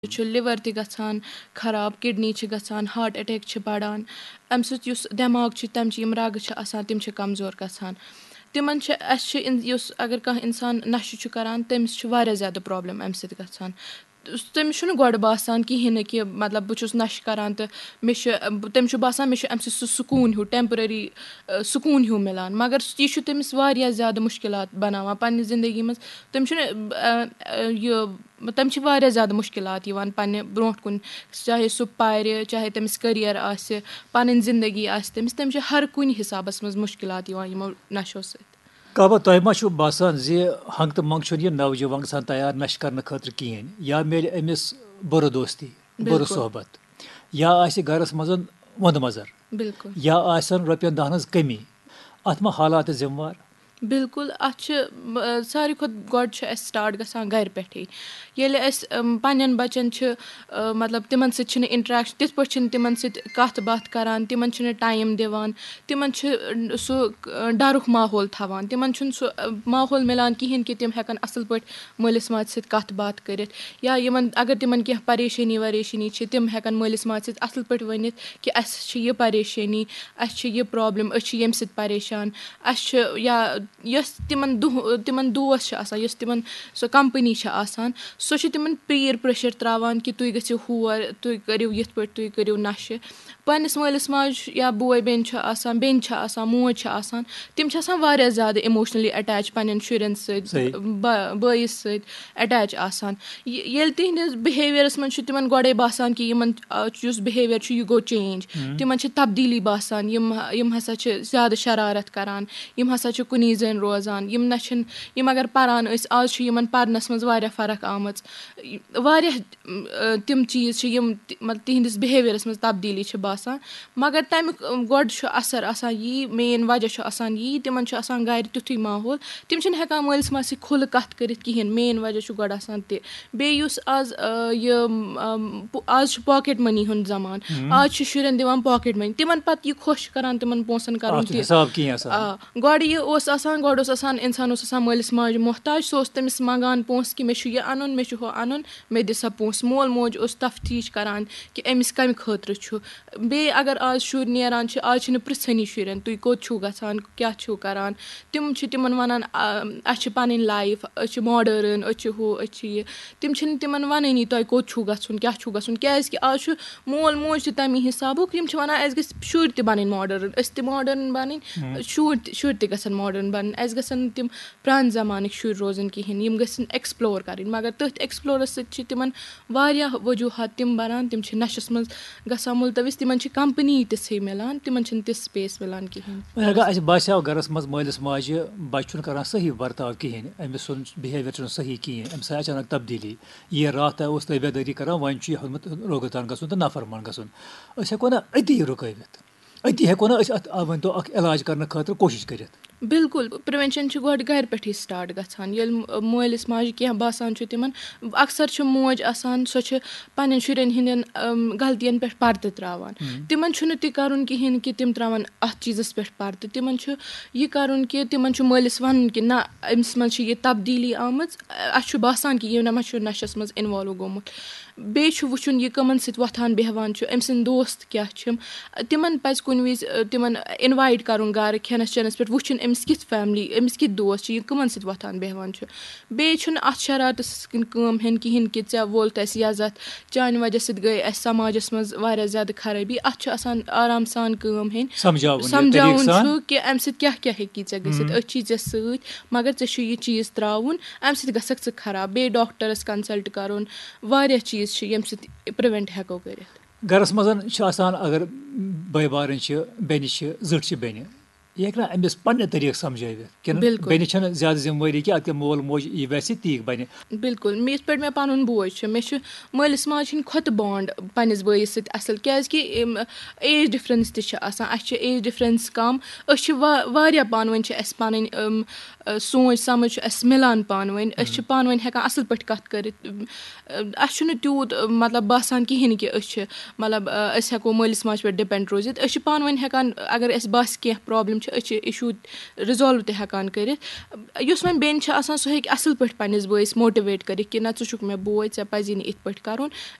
چھُ لِور تہِ گژھان خراب کِڈنی چھِ گژھان ہارٹ اَٹیک چھِ بَڑان اَمہِ سۭتۍ یُس دٮ۪ماغ چھُ تَمچہِ یِم رَگہٕ چھِ آسان تِم چھِ کمزور گژھان تِمن چھِ اَسہِ چھِ یُس اگر کانٛہہ اِنسان نَشہٕ چھُ کران تٔمِس چھُ واریاہ زیادٕ پرابلِم اَمہِ سۭتۍ گژھان تٔمِس چھُنہٕ گۄڈٕ باسان کِہیٖنۍ نہٕ کہِ مطلب بہٕ چھُس نَشہٕ کران تہٕ مےٚ چھُ تٔمِس چھُ باسان مےٚ چھُ اَمہِ سۭتۍ سُہ سکوٗن ہیوٗ ٹٮ۪مپرٔری سکوٗن ہیوٗ مِلان مگر یہِ چھُ تٔمِس واریاہ زیادٕ مُشکِلات بَناوان پنٛنہِ زندگی منٛز تٔمِس چھُنہٕ تٔمۍ چھِ واریاہ زیادٕ مُشکِلات یِوان پنٛنہِ برونٛٹھ کُن چاہے سُہ پَرِ چاہے تٔمِس کٔریَر آسہِ پَنٕنۍ زندگی آسہِ تٔمِس چھِ ہر کُنہِ حِسابَس منٛز مُشکِلات یِوان یِمو نَشو سۭتۍ کعبہ تۄہہِ ما چھُو باسان زِ ہنٛگہٕ تہٕ منٛگہٕ چھُنہٕ یہِ نوجوان گژھان تیار نَشہٕ کرنہٕ خٲطرٕ کِہیٖنۍ یا میلہِ أمِس بُرٕ دوستی بُرٕ صحبت یا آسہِ گرس منٛز وۄندٕ مَزر بِلکُل یا آسن رۄپین دہن ہٕنٛز کٔمی اَتھ ما حالات ذِموار بِلکُل اَتھ چھِ ساروی کھۄتہٕ گۄڈٕ چھُ اَسہِ سٹاٹ گژھان گرِ پٮ۪ٹھٕے ییٚلہِ أسۍ پنٕنٮ۪ن بَچن چھِ مطلب تِمن سۭتۍ چھِنہٕ اِنٹریکشن تِتھ پٲٹھۍ چھِنہٕ تِمن سۭتۍ کَتھ باتھ کران تِمن چھِنہٕ ٹایم دِوان تِمن چھُ سُہ ڈرُک ماحول تھاوان تِمن چھُنہٕ سُہ ماحول مِلان کِہینۍ کہِ تِم ہٮ۪کن اَصٕل پٲٹھۍ مٲلِس ماجہِ سۭتۍ کَتھ باتھ کٔرِتھ یا یِمن اگر تِمن کینٛہہ پریشٲنی وریشٲنی چھِ تِم ہٮ۪کن مٲلِس ماجہِ سۭتۍ اَصٕل پٲٹھۍ ؤنِتھ کہِ اَسہِ چھِ یہِ پریشٲنی اَسہِ چھِ یہِ پرابلِم أسۍ چھِ ییٚمہِ سۭتۍ پریشان اَسہِ چھُ یا یۄس تِمن دوس چھِ آسان یۄس تِمن سۄ کَمپٔنی چھِ آسان سۄ چھِ تِمن پیٖر پریشر تراوان کہِ تُہۍ گٔژھِو ہور تُہۍ کٔرِو یِتھ پٲٹھۍ تُہۍ کٔرِو نَشہٕ پنٕنِس مٲلِس ماجہِ یا بوے بیٚنہِ چھِ آسان بیٚنہِ چھِ آسان موج چھِ آسان تِم چھِ آسان واریاہ زیادٕ اِموشنٔلی اٹیچ پنٕنٮ۪ن شُرٮ۪ن سۭتۍ بٲیِس سۭتۍ اٹیچ آسان ییٚلہِ تِہنٛدِس بِہیویرَس منٛز چھُ تِمن گۄڈے باسان کہِ یِمن یُس بِہیویر چھُ یہِ گوٚو چینج تِمن چھِ تبدیٖلی باسان یِم ہسا چھِ زیادٕ شرارت کران یِم ہسا چھِ کُنی زٔنۍ روزان یِم نہ چھِنہٕ یِم اگر پران ٲسۍ آز چھُ یِمن پرنس منٛز واریاہ فرق آمٕژ واریاہ تِم چیٖز چھِ یِم مطلب تِہنٛدِس بِہیویرَس منٛز تبدیٖلی چھِ باسان مگر تمیُک گۄڈٕ چھُ اثر آسان یی مین وجہ چھُ آسان یی تِمن چھُ آسان گرِ تیُتھُے ماحول تِم چھِنہٕ ہٮ۪کان مٲلِس ماجہِ سۭتۍ کھُلہٕ کَتھ کٔرِتھ کِہینۍ مین وجہ چھُ گۄڈٕ آسان تہِ بیٚیہِ یُس آز آز چھُ پاکیٹ مٔنی ہُنٛد زمانہٕ آز چھُ شُرٮ۪ن دِوان پاکیٹ مٔنی تِمن پتہٕ یہِ خۄش کران تِمن پونٛسن کرُن گۄڈٕ یہِ اوس آسان گۄڈٕ اوس آسان اِنسان اوس آسان مٲلِس ماجہِ محتاج سُہ اوس تٔمِس منٛگان پونٛسہٕ کہِ مےٚ چھُ یہِ اَنُن مےٚ چھُ ہُہ اَنُن مےٚ دِ سا پونٛسہٕ مول موج اوس تفتیٖش کران کہِ أمِس کمہِ خٲطرٕ چھُ بیٚیہِ اگر آز شُرۍ نیران چھِ آز چھِنہٕ پرژھٲنی شُرٮ۪ن تُہۍ کوٚت چھُو گژھان کیٛاہ چھُو کران تِم چھِ تِمن وَنان اَسہِ چھِ پنٕنۍ لایف أسۍ چھِ ماڈٲرٕن أسۍ چھِ ہُہ أسۍ چھِ یہِ تِم چھِنہٕ تِمن وَنٲنی تۄہہِ کوٚت چھُو گژھُن کیٛاہ چھُو گژھُن کیٛازِ کہِ آز چھُ مول موج تہِ تَمی حِسابُک یِم چھِ وَنان اَسہِ گٔژھۍ شُرۍ تہِ بَنٕنۍ ماڈٲرٕن أسۍ تہِ ماڈٲرٕن بَنٕنۍ شُرۍ تہِ گژھن ماڈٲرٕن بَنٕنۍ اَسہِ گژھن نہٕ تِم پرٛانہِ زمانٕکۍ شُرۍ روزٕنۍ کِہیٖنۍ یِم گٔژھن ایٚکٕسپلور کَرٕنۍ مگر تٔتھۍ ایٚکٕسپلورَس سۭتۍ چھِ تِمن واریاہ وجوٗہات تِم بَنان تِم چھِ نَشَس منٛز گژھان مُلتوِس تِمن چھِ کَمپٔنی تِژھٕے مِلان تِمن چھِنہٕ تِژھ سپیس مِلان کِہیٖنۍ اگر اَسہِ باسیٚو گرس منٛز مٲلِس ماجہِ بچہِ چھُنہٕ کران صحیح برتاو کِہینۍ أمِس سُنٛد بِہیویر چھُنہٕ صحیح کِہینۍ أمِس آیہِ اچانک تبدیٖلی یہِ راتھا اوس تٲبیدٲری کران وۄنۍ چھُ یہِ ہیوٚتمُت روگتان گژھُن تہٕ نافرمان گژھُن أسۍ ہٮ۪کو نا أتی یہِ رُکٲوِتھ أتی ہٮ۪کو نا أسۍ اَتھ ؤنۍتو اکھ علاج کرنہٕ خٲطرٕ کوٗشِش کٔرِتھ بِلکُل پرٛوینشن چھُ گۄڈٕ گرِ پٮ۪ٹھٕے سٹاٹ گژھان ییٚلہِ مٲلِس ماجہِ کینٛہہ باسان چھُ تِمن اکثر چھِ موج آسان سۄ چھِ پنٕنٮ۪ن شُرٮ۪ن ہٕنٛدٮ۪ن غلطین پٮ۪ٹھ پردٕ تراوان تِمن چھُنہٕ تہِ کرُن کِہینۍ کہِ تِم تراون اتھ چیٖزس پٮ۪ٹھ پردٕ تِمن چھُ یہِ کرُن کہِ تِمن چھُ مٲلِس وَنُن کہِ نہ أمِس منٛز چھِ یہِ تبدیٖلی آمٕژ اَسہِ چھُ باسان کہِ یہِ ما چھُ نشس منٛز اِنوالو گوٚمُت بیٚیہِ چھُ وٕچھُن یہِ کٕمن سۭتۍ وۄتھان بیٚہوان چھُ أمۍ سٕنٛدۍ دوست کیاہ چھِ تِمن پزِ کُنہِ وِزِ تِمن اِنوایٹ کرُن گرٕ کھٮ۪نس چٮ۪نس پٮ۪ٹھ وٕچھُن أمِس کِژھ فیملی أمِس کِتھ دوس چھِ یہِ کٕمن سۭتۍ وۄتھان بیٚہوان چھُ بیٚیہِ چھُنہٕ اتھ شرارتس کِنۍ کٲم ہٮ۪نۍ کِہینۍ کہِ ژےٚ وولُتھ اَسہِ یزتھ چانہِ وجہ سۭتۍ گٔے اَسہِ سماجس منٛز واریاہ زیادٕ خرٲبی اتھ چھُ آسان آرام سان کٲم ہٮ۪نۍ سمجاوُن چھُ کہِ اَمہِ سۭتۍ کیاہ کیاہ ہیٚکی ژےٚ گٔژھِتھ أسۍ چھی ژےٚ سۭتۍ مگر ژےٚ چھُ یہِ چیٖز تراوُن اَمہِ سۭتۍ گژھکھ ژٕ خراب بیٚیہِ ڈاکٹرس کنسلٹ کرُن واریاہ چیٖز چھِ ییٚمہِ سۭتۍ پرٛوینٹ ہٮ۪کو کٔرِتھ گرس منٛز چھُ آسان اگر بٲے بارٕنۍ چھِ بیٚنہِ چھِ زٕٹھ چھِ بیٚنہِ یہِ ہیٚکہِ نا أمِس پننہِ طٔریٖقہٕ سمجٲوِتھ کِنہٕ بیٚنہِ چھنہٕ زیادٕ ذِمہٕ وٲری کینٛہہ اَدٕ کیٛاہ مول موج یی ویسہِ تی بنہِ بِلکُل یِتھ پٲٹھۍ مےٚ پنُن بوے چھُ مےٚ چھُ مٲلِس ماجہِ ہِنٛدۍ کھۄتہٕ بانٛڈ پننِس بٲیِس سۭتۍ اصٕل کیازِ کہِ ایج ڈِفرنس تہِ چھِ آسان اَسہِ چھِ ایج ڈِفرنس کم أسۍ چھِ واریاہ پانہٕ ؤنۍ چھِ اَسہِ پنٕنۍ سونٛچ سمجھ چھُ اَسہِ مِلان پانہٕ ؤنۍ أسۍ چھِ پانہٕ ؤنۍ ہٮ۪کان اصٕل پٲٹھۍ کتھ کٔرِتھ اَسہِ چھُنہٕ تیوٗت مطلب باسان کِہینۍ کہِ أسۍ چھِ مطلب أسۍ ہٮ۪کو مٲلِس ماجہِ پٮ۪ٹھ ڈِپینٛڈ روٗزِتھ أسۍ چھِ پانہٕ ؤنۍ ہٮ۪کان اگر اَسہِ باسہِ کینٛہہ پرابلِم چھِ أسۍ چھِ اِشوٗ رِزالو تہِ ہٮ۪کان کٔرِتھ یُس وۄنۍ بیٚنہِ چھِ آسان سُہ ہیٚکہِ اَصٕل پٲٹھۍ پنٛنِس بٲیِس موٹِویٹ کٔرِتھ کہِ نہ ژٕ چھُکھ مےٚ بوے ژےٚ پَزی نہٕ یِتھ پٲٹھۍ کَرُن